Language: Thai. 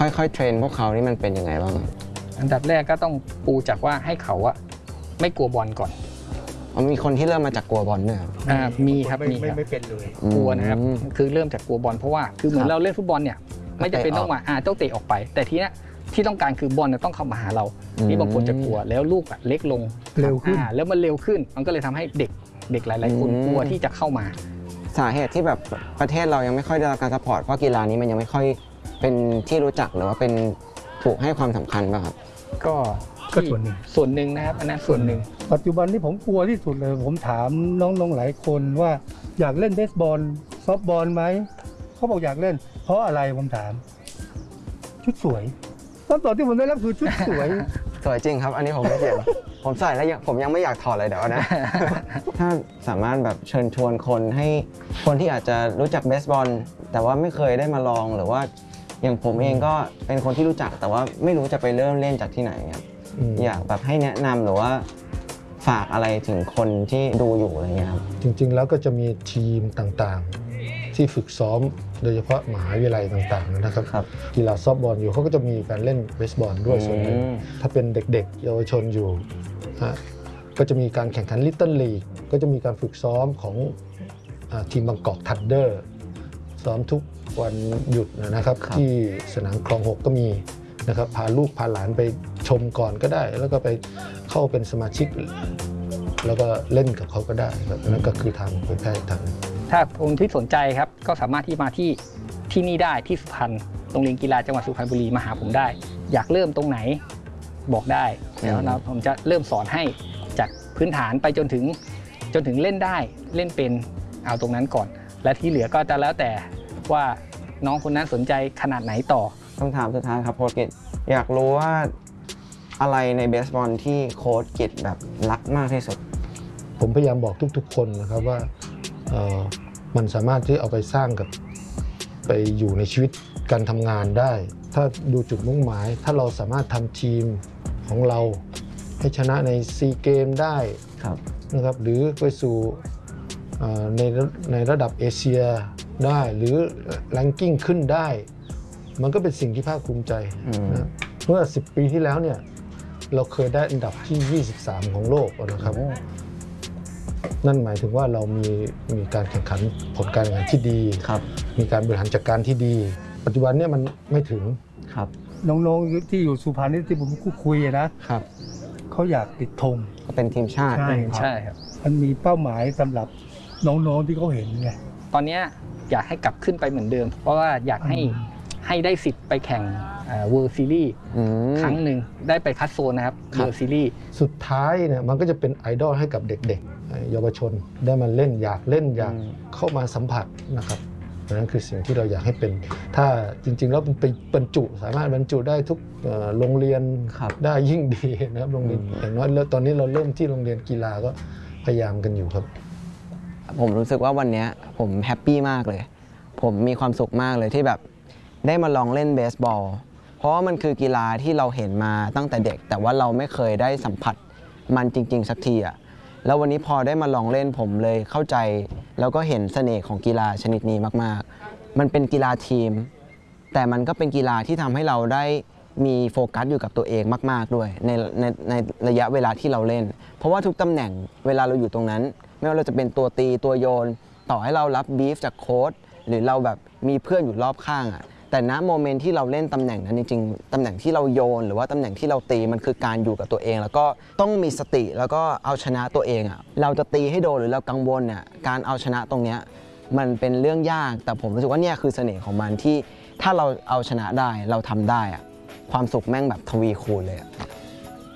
ค่อยๆเทรนพวกเขานี่มันเป็นยังไงบ้างอันดับแรกก็ต้องปูจากว่าให้เขาอะไม่กลัวบอลก่อนมีคนที่เริ่มมาจากกลัวบอลด้วยมีครับไม่เป็นเลยกลัวนะครับคือเริ่มจากกลัวบอลเพราะว่าคือเหมือนเราเล่นฟุตบอลเนี่ยไม่จำเป็นต้องมาต้องเตะออกไปแต่ทีนี้ที่ต้องการคือบอลต้องเข้ามาหาเรานี่บางคนจะกลัวแล้วลูกเล็กลงเร็วขึ้นแล้วมันเร็วขึ้นมันก็เลยทำให้เด็กหลายๆคนกลัวที่จะเข้ามาสาเหตุที่แบบประเทศเรายังไม่ค่อยได้รับการซัพพอร์ตเพราะกีฬานี้มันยังไม่ค่อยเป็นที่รู้จักหรือว่าเป็นถูกให้ความสำคัญป่ะครับก็ส่วนหนึ่งนะครับอันนั้นส่วนหนึ่งปัจจุบันที่ผมกลัวที่สุดเลยผมถามน้องๆหลายคนว่าอยากเล่นเบสบอลซอฟต์บอลไหมเขาบอกอยากเล่นเพราะอะไรผมถามชุดสวยคำตอบที่ผมได้รับคือชุดสวยสวยจริงครับอันนี้ผมไม่เถียงผมใส่แล้วผมยังไม่อยากถอดเลยเดี๋ยวนะถ้าสามารถแบบเชิญชวนคนให้คนที่อาจจะรู้จักเบสบอลแต่ว่าไม่เคยได้มาลองหรือว่าอย่างผมเองก็เป็นคนที่รู้จักแต่ว่าไม่รู้จะไปเริ่มเล่นจากที่ไหนครับอยากแบบให้แนะนำหรือว่าฝากอะไรถึงคนที่ดูอยู่อะไรเงี้ยครับจริงๆแล้วก็จะมีทีมต่างๆที่ฝึกซ้อมโดยเฉพาะมหาวิทยาลัยต่างๆนะครับกีฬาซอฟต์บอลอยู่เขาก็จะมีการเล่นเบสบอลด้วยส่วนหนึ่งถ้าเป็นเด็กๆเยาวชนอยู่ก็จะมีการแข่งขันลิตเติ้ลลีกก็จะมีการฝึกซ้อมของทีมบางกอกทันเดอร์ซ้อมทุกวันหยุดนะครับที่สนามคลอง 6ก็มีนะครับพาลูกพาหลานไปชมก่อนก็ได้แล้วก็ไปเข้าเป็นสมาชิกแล้วก็เล่นกับเขาก็ได้ครับนั่นก็คือทางเผยแพร่ทางถ้าคนที่สนใจครับก็สามารถที่มาที่นี่ได้ที่สุพรรณโรงเรียนกีฬาจังหวัดสุพรรณบุรีมาหาผมได้อยากเริ่มตรงไหนบอกได้แล้วผมจะเริ่มสอนให้จากพื้นฐานไปจนถึงเล่นได้เล่นเป็นเอาตรงนั้นก่อนและที่เหลือก็จะแล้วแต่ว่าน้องคนนั้นสนใจขนาดไหนต่อคำถามสุดท้ายครับโค้ชกิตอยากรู้ว่าอะไรในเบสบอลที่โค้ชกิตแบบรักมากที่สุดผมพยายามบอกทุกๆคนนะครับว่ามันสามารถที่เอาไปสร้างกับไปอยู่ในชีวิตการทำงานได้ถ้าดูจุดมุ่งหมายถ้าเราสามารถทำทีมของเราให้ชนะในซีเกมได้นะครับหรือไปสู่ในระดับเอเชียได้หรือแรงกิ้งขึ้นได้มันก็เป็นสิ่งที่ภาคภูมิใจนะเมื่อ10 ปีที่แล้วเนี่ยเราเคยได้อันดับที่23ของโลกนะครับนั่นหมายถึงว่าเรามีการแข่งขันผลการแข่งขันที่ดีมีการบริหารจัดการที่ดีปัจจุบันเนี่ยมันไม่ถึงน้องๆที่อยู่สุพรรณที่ผมคุยนะครับเขาอยากติดธงเป็นทีมชาติใช่ครับมันมีเป้าหมายสำหรับน้องๆที่เขาเห็นไงตอนนี้อยากให้กลับขึ้นไปเหมือนเดิมเพราะว่าอยากให้ได้สิทธิ์ไปแข่งWorld Series ครั้งหนึ่งได้ไปคัดโซนนะครับ World Series สุดท้ายเนี่ยมันก็จะเป็นไอดอลให้กับเด็กๆเยาวชนได้มาเล่นอยากเล่นอยากเข้ามาสัมผัสนะครับนั่นคือสิ่งที่เราอยากให้เป็นถ้าจริงๆแล้วมันไปบรรจุสามารถบรรจุได้ทุกโรงเรียนได้ยิ่งดีนะครับโรงเรียนอย่างน้อยตอนนี้เราเริ่มที่โรงเรียนกีฬาก็พยายามกันอยู่ครับผมรู้สึกว่าวันนี้ผมแฮปปี้มากเลยผมมีความสุขมากเลยที่แบบได้มาลองเล่นเบสบอลเพราะว่ามันคือกีฬาที่เราเห็นมาตั้งแต่เด็กแต่ว่าเราไม่เคยได้สัมผัสมันจริงๆสักทีอะแล้ววันนี้พอได้มาลองเล่นผมเลยเข้าใจแล้วก็เห็นเสน่ห์ของกีฬาชนิดนี้มากๆมันเป็นกีฬาทีมแต่มันก็เป็นกีฬาที่ทำให้เราได้มีโฟกัสอยู่กับตัวเองมากๆด้วยในระยะเวลาที่เราเล่นเพราะว่าทุกตำแหน่งเวลาเราอยู่ตรงนั้นไม่ว่าเราจะเป็นตัวตีตัวโยนต่อให้เรารับบีฟจากโค้ชหรือเราแบบมีเพื่อนอยู่รอบข้างอะแต่ณโมเมนต์ที่เราเล่นตำแหน่งนั้นจริงๆตำแหน่งที่เราโยนหรือว่าตำแหน่งที่เราตีมันคือการอยู่กับตัวเองแล้วก็ต้องมีสติแล้วก็เอาชนะตัวเองอ่ะเราจะตีให้โดนหรือเรากังวลเนี่ยการเอาชนะตรงเนี้ยมันเป็นเรื่องยากแต่ผมรู้สึกว่าเนี่ยคือเสน่ห์ของมันที่ถ้าเราเอาชนะได้เราทำได้อ่ะความสุขแม่งแบบทวีคูณเลย